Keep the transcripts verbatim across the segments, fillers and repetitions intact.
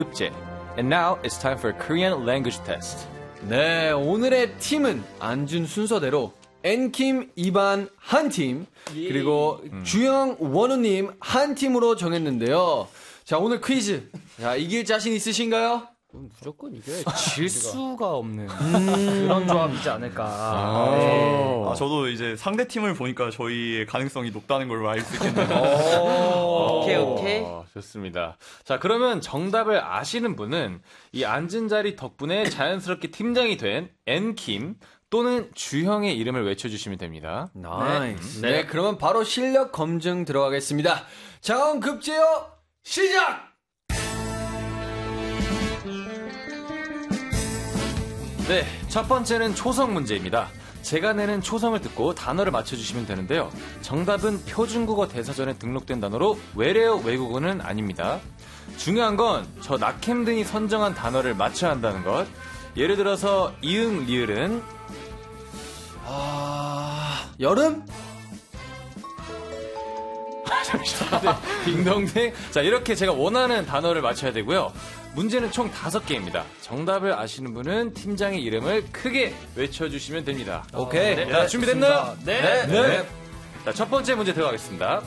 급제. And now it's time for Korean language test. 네, 오늘의 팀은 안준 순서대로 엔킴, 이반 한 팀, 그리고 음. 주영, 원우님 한 팀으로 정했는데요. 자, 오늘 퀴즈. 자, 이길 자신 있으신가요? 무조건 이겨야지. 질 수가 없는 음~ 그런 조합이지 않을까. 아~ 네. 아, 저도 이제 상대 팀을 보니까 저희의 가능성이 높다는 걸로 알 수 있겠네요. 오케이, 오케이. 좋습니다. 자, 그러면 정답을 아시는 분은 이 앉은 자리 덕분에 자연스럽게 팀장이 된 엔킴 또는 주형의 이름을 외쳐주시면 됩니다. 나이스. 네. 네, 그러면 바로 실력 검증 들어가겠습니다. 자원 급제요, 시작! 네, 첫 번째는 초성 문제입니다. 제가 내는 초성을 듣고 단어를 맞춰주시면 되는데요. 정답은 표준국어 대사전에 등록된 단어로 외래어 외국어는 아닙니다. 중요한 건 저 낙햄든이 선정한 단어를 맞춰야 한다는 것. 예를 들어서 이응, 리을은 아... 여름? 잠시만요. 네, 딩동댕. 자, 이렇게 제가 원하는 단어를 맞춰야 되고요. 문제는 총 다섯 개입니다. 정답을 아시는 분은 팀장의 이름을 크게 외쳐주시면 됩니다. 오케이. 네, 자, 준비됐나요? 네. 네. 네. 네. 자, 첫 번째 문제 들어가겠습니다.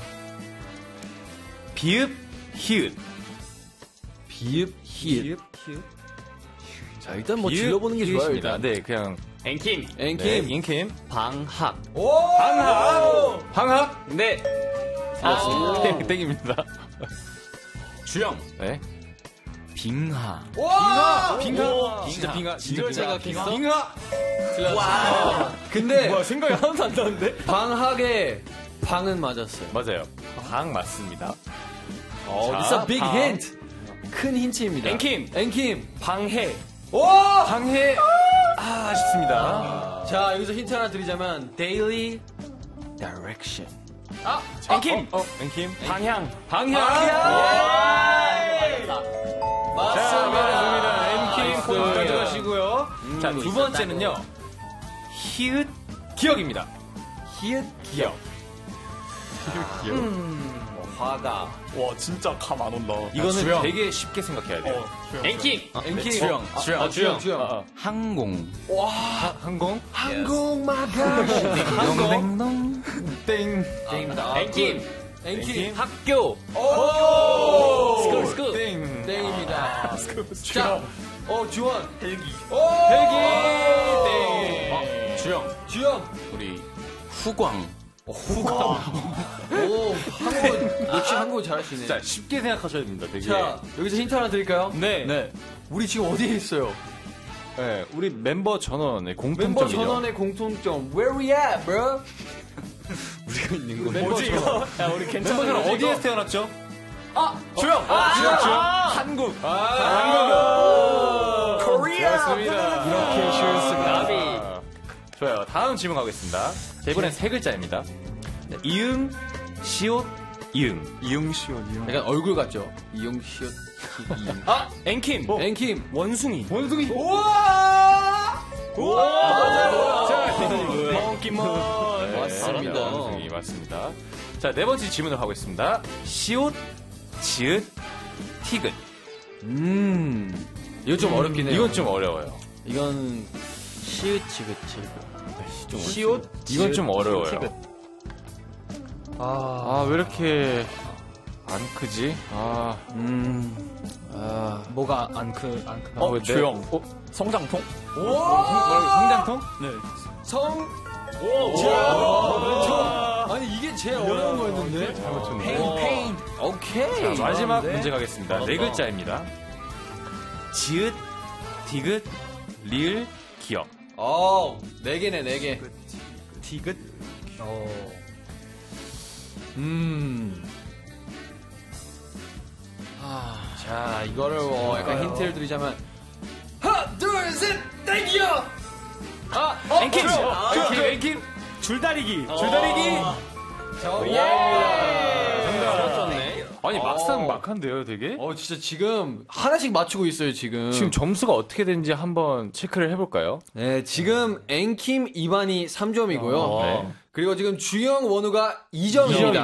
비읍, 히읗. 비읍, 히읗. 히읗. 자, 일단 뭐 질러보는 게 좋아요, 일단. 네, 그냥. 엔킴. 엔킴. 네, 엔킴. 방학. 오! 방학! 방학? 네. 아, 땡, 땡입니다. 주영. 네. 빙하. 빙하! 빙하! 오, 진짜 빙하. 이걸 생각했어? 빙하! 와. 근데. 뭐야, 생각이 하나도 안 나는데? 방학의 방은 맞았어요. 맞아요. 방 맞습니다. 어, 자, it's a big 방. hint. 큰 힌트입니다. 엔킴. 엔킴. 방해. 오! 방해. 아, 아쉽습니다. 아. 자, 여기서 힌트 하나 드리자면 daily direction. 아, 엔킴. 어, 어, 엔킴. 방향. 방향. 예! 맞습니다. 엔킴 포인트 가져가시고요. 음, 자, 두 번째는요. 히읗 기억입니다. 히읗 기억. 히읗 기억. 음, 화가. 와, 진짜 감 안 온다. 이거는 주영. 되게 쉽게 생각해야 돼요. 어, 주영. 엔킴. 아, 엔킴. 주영. 아, 주영. 아, 주영. 주영. 아, 아. 항공. 와. 하, 항공. 항공 마가. 항공. 땡. 땡입니다. 엔킴. 엔킴. 학교. 오! 스쿨, 스쿨. 땡. 땡입니다. 자, 어, 주원. 헬기. 오! 헬기. 땡. 어, 주영. 주영. 우리 후광. 후광. 오, 한국어, 역시 한국어 잘하시네. 자, 쉽게 생각하셔야 됩니다. 되게. 자, 여기서 힌트 하나 드릴까요? 네. 네. 우리 지금 어디에 있어요? 네, 우리 멤버 전원의 멤버 공통점이죠. 전원의 공통점. Where we at, bro? 우리가 있는 거. 뭐지, 이거? 야, 우리 괜찮아. 멤버 전원 어디에서 태어났죠? 아, 주영. 아, 주영, 주영. 아, 한국. 아, 한국. 코리아. 좋습니다. 이렇게 쉬울 수가. 나비. 좋아요. 다음 질문 가겠습니다. 자, 이번엔 세 글자입니다. 네. 이응, 시옷, 이응. 이응, 시옷, 이응. 약간 얼굴 같죠? 이용 시옷. 이용. 아, 엔킴. 어. 엔킴. 원숭이. 원숭이. 우와! 우와! 자, 몽키몬. 네, 맞습니다. 원숭이 맞습니다. 자, 네 번째 질문을 하겠습니다. 시옷, 지읒, 티귿. 음. 이거 좀 어렵긴 해요. 이건 좀 어려워요. 이건 시읒, 지긋, 지긋. 좀 시옷? 이건 좀 어려워요. 티귿. 아, 아, 왜 이렇게 안 크지? 아, 음. 아. 뭐가 안 크, 안 크. 어, 왜 내- 주영. 어? 성장통? 오! 뭐라고, 성장통? 네. 성. 오! 저, 아니, 이게 제일 어려운 거였는데? 잘 맞췄네. 페인, 페인. 오케이. 자, 마지막 잘하는데? 문제 가겠습니다. 네 글자입니다. 지읒, 디귿, 리을, 기억. 어, 네 개네, 네 개. 티귿? 어. 음. 아, 자, 이거를 어, 약간 힌트를 드리자면 하나, 둘, 셋, 땡겨! 아, 어, 엔킴. 주영. 아, 주영, 엔킴. 주영. 엔킴. 줄다리기. 줄다리기. 정답입니다. 예! 아니, 막상 막한데요, 되게? 어, 진짜 지금 하나씩 맞추고 있어요, 지금. 지금 점수가 어떻게 되는지 한번 체크를 해볼까요? 네, 지금 엔킴, 이반이 삼 점이고요. 네. 그리고 지금 주영, 원우가 이 점입니다.